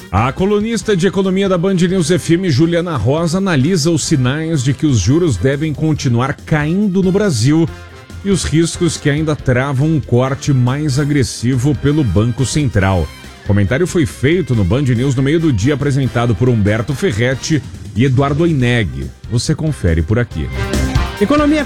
A colunista de economia da Band News FM, Juliana Rosa, analisa os sinais de que os juros devem continuar caindo no Brasil e os riscos que ainda travam um corte mais agressivo pelo Banco Central. O comentário foi feito no Band News no meio do dia, apresentado por Humberto Ferretti e Eduardo Oineg. Você confere por aqui. Economia